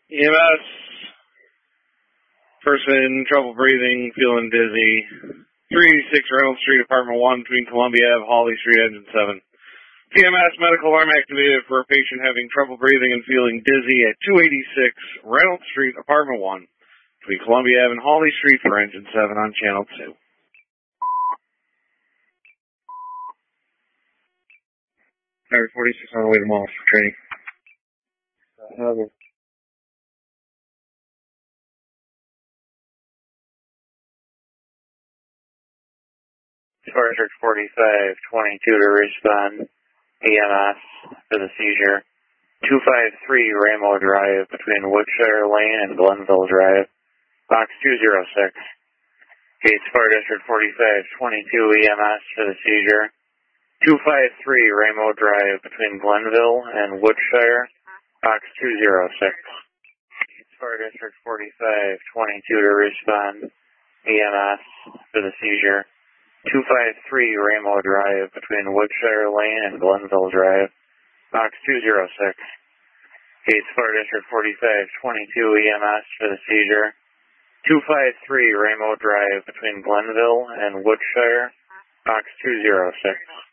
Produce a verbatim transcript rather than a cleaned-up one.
E M S, person, trouble breathing, feeling dizzy. three eighty-six Reynolds Street, Apartment one, between Columbia Avenue, Hawley Street, Engine seven. P M S, medical alarm activated for a patient having trouble breathing and feeling dizzy at two eighty-six Reynolds Street, Apartment one, between Columbia Avenue, Hawley Street for Engine seven on Channel two. Tower forty-six on the way to Mall for training. Uh, Star Search forty-five twenty-two to respond. E M S for the seizure. two five three Ramo Drive between Woodshire Lane and Glenville Drive. Box two oh six. Gate Star District forty-five twenty-two E M S for the seizure. two five three Ramo Drive between Glenville and Woodshire. Box two oh six. Star District forty-five twenty-two to respond. E M S for the seizure. two five three Ramo Drive between Woodshire Lane and Glenville Drive. Box two oh six. Gate Star District forty-five twenty-two E M S for the seizure. two five three Ramo Drive between Glenville and Woodshire. Box two oh six.